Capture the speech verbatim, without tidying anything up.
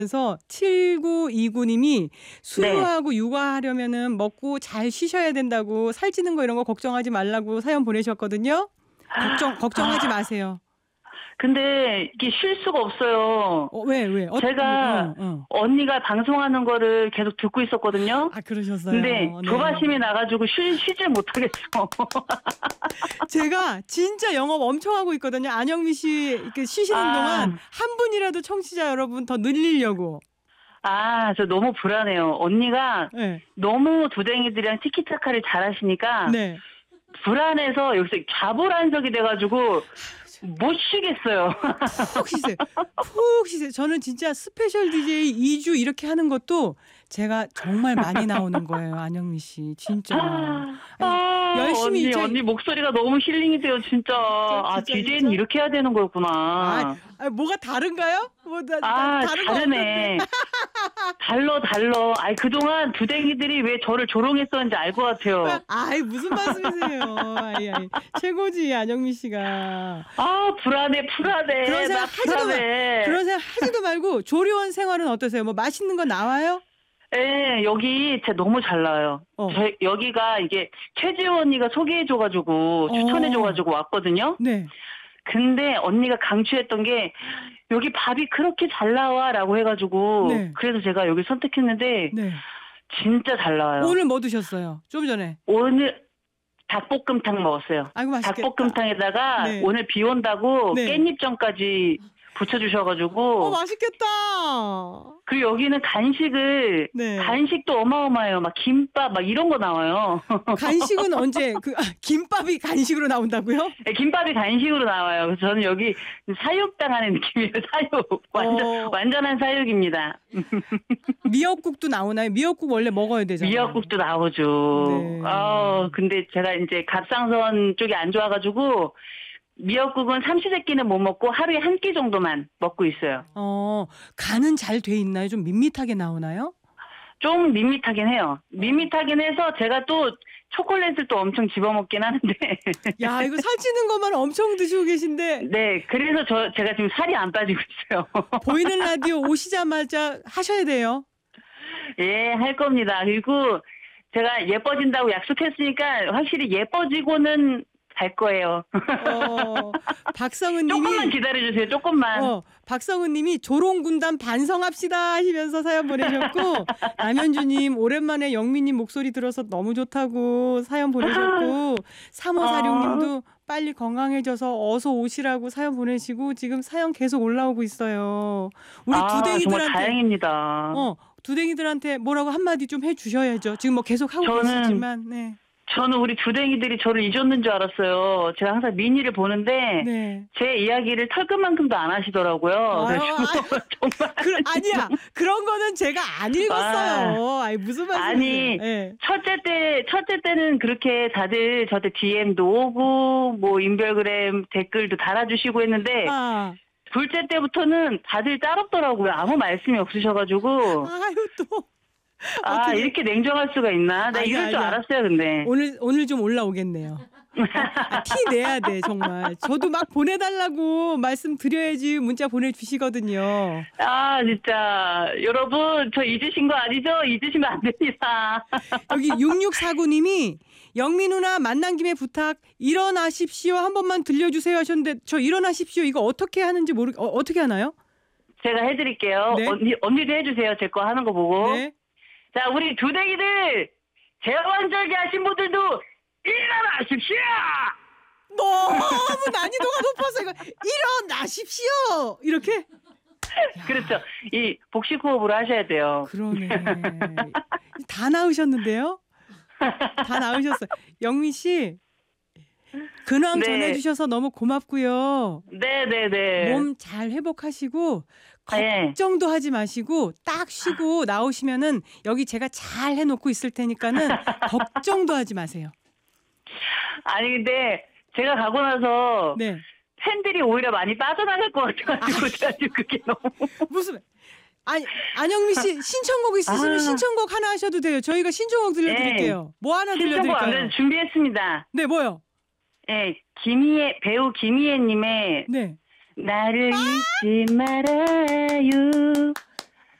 그래서 칠구이구 님이 네. 수유하고 육아하려면은 먹고 잘 쉬셔야 된다고 살찌는 거 이런 거 걱정하지 말라고 사연 보내셨거든요. 걱정 걱정하지 아. 마세요. 근데 이게 쉴 수가 없어요. 어 왜 왜? 어 제가 어, 어. 언니가 방송하는 거를 계속 듣고 있었거든요. 아 그러셨어요. 근데 네. 조바심이 나가지고 쉬, 쉬질 못하겠어. 제가 진짜 영업 엄청 하고 있거든요. 안영미 씨 그 쉬시는 아. 동안 한 분이라도 청취자 여러분 더 늘리려고. 아, 저 너무 불안해요. 언니가 네. 너무 두댕이들이랑 티키타카를 잘하시니까 네. 불안해서 여기서 좌불안석이 돼가지고 못 쉬겠어요. 푹 쉬세요. 푹 쉬세요. 저는 진짜 스페셜 디제이 이 주 이렇게 하는 것도 제가 정말 많이 나오는 거예요. 안영미 씨. 진짜. 아, 열심히 언니, 저희- 언니 목소리가 너무 힐링이 돼요, 진짜. 아, 진짜, 디제이는 진짜? 이렇게 해야 되는 거였구나. 아, 아, 뭐가 다른가요? 뭐 다, 아, 다, 다른 거 다르네. 달러, 달러. 아이, 그동안 두댕이들이 왜 저를 조롱했었는지 알 것 같아요. 없는데. 아이 무슨 말씀이세요? 아이, 아이. 최고지 안영미 씨가. 아, 불안해, 불안해. 그런 나 생각 하지도 마. 불안해. 그런 생각 하지도 말고 조리원 생활은 어떠세요? 뭐 맛있는 거 나와요? 예, 여기 진짜 너무 잘 나와요. 어. 저, 여기가 이게 최지우 언니가 소개해줘가지고, 어. 추천해줘가지고 왔거든요. 네. 근데 언니가 강추했던 게, 여기 밥이 그렇게 잘 나와라고 해가지고, 네. 그래서 제가 여기 선택했는데, 네. 진짜 진짜 잘 나와요. 오늘 뭐 드셨어요? 좀 전에. 오늘 닭볶음탕 먹었어요. 아이고 맛있겠다. 닭볶음탕에다가 네. 오늘 비 온다고 네. 깻잎전까지 붙여주셔가지고, 어 맛있겠다. 그리고 여기는 간식을, 네. 간식도 어마어마해요. 막 김밥, 막 이런 거 나와요. 간식은 언제 그 아, 김밥이 간식으로 나온다고요? 네, 김밥이 간식으로 나와요. 그래서 저는 여기 사육당하는 느낌이에요. 사육. 완전, 어. 완전한 사육입니다. 미역국도 나오나요? 미역국 원래 먹어야 되잖아요. 미역국도 나오죠. 네. 아, 근데 제가 이제 갑상선 쪽이 안 좋아가지고 미역국은 삼시세끼는 못 먹고 하루에 한 끼 정도만 먹고 있어요. 어, 간은 잘 돼 있나요? 좀 밋밋하게 나오나요? 좀 밋밋하긴 해요. 밋밋하긴 해서 제가 또 초콜릿을 또 엄청 집어먹긴 하는데. 야, 이거 살찌는 것만 엄청 드시고 계신데 네, 그래서 저 제가 지금 살이 안 빠지고 있어요. 보이는 라디오 오시자마자 하셔야 돼요. 예, 할 겁니다. 그리고 제가 예뻐진다고 약속했으니까 확실히 예뻐지고는 갈 거예요. 어, 박성은 님이 조금만 기다려주세요. 조금만. 어, 박성은 님이 조롱군단 반성합시다 하시면서 사연 보내셨고 남현주 님 오랜만에 영미 님 목소리 들어서 너무 좋다고 사연 보내셨고 삼오사육 님도 빨리 건강해져서 어서 오시라고 사연 보내시고 지금 사연 계속 올라오고 있어요. 우리 아, 정말 두댕이들한테 다행입니다. 어, 두댕이들한테 뭐라고 한마디 좀 해주셔야죠. 지금 뭐 계속 하고 저는 계시지만 네. 저는 우리 두댕이들이 저를 잊었는 줄 알았어요. 제가 항상 미니를 보는데 네. 제 이야기를 털끝만큼도 안 하시더라고요. 아유, 그래서 정말 그, 아니야. 그런 거는 제가 안 읽었어요. 아니, 무슨 말씀이세요? 아니 네. 첫째 때 첫째 때는 그렇게 다들 저한테 디엠도 오고 뭐 인별그램 댓글도 달아주시고 했는데 아, 둘째 때부터는 다들 따롭더라고요. 아무 말씀이 없으셔가지고 아유 또 아 어떻게- 이렇게 냉정할 수가 있나? 나 아니야, 이럴 줄 아니야. 알았어요. 근데 오늘 오늘 좀 올라오겠네요. 아, 티 내야 돼 정말. 저도 막 보내달라고 말씀드려야지 문자 보내주시거든요. 아 진짜 여러분 저 잊으신 거 아니죠? 잊으시면 안 됩니다. 여기 육육사구 님이 영미 누나 만난 김에 부탁 일어나십시오 한 번만 들려주세요 하셨는데 저 일어나십시오 이거 어떻게 하는지 모르 어, 어떻게 하나요? 제가 해드릴게요. 네. 언니 언니도 해주세요. 제 거 하는 거 보고. 네. 자 우리 두댕이들 제왕절개 하신 분들도 일어나십시오. 너무 난이도가 높아서 이거 일어나십시오 이렇게 그렇죠. 이 복식 호흡으로 하셔야 돼요. 그러네 다 나으셨는데요 다 나으셨어요 영미 씨 근황 네. 전해주셔서 너무 고맙고요 네네네. 몸 잘 회복하시고 네. 걱정도 하지 마시고 딱 쉬고 나오시면은 여기 제가 잘 해놓고 있을 테니까는 걱정도 하지 마세요. 아니 근데 제가 가고 나서 네. 팬들이 오히려 많이 빠져나갈 것 같아가지고 제가 지금 그게 너무 무슨 아니 안영미 씨 신청곡 있으시면 아. 신청곡 하나 하셔도 돼요. 저희가 신청곡 들려드릴게요. 뭐 하나 신청곡 안 들려드릴까요? 그래도 준비했습니다. 네 뭐요? 네, 김희애 배우 김희애님의 네. 나를 잊지 말아요.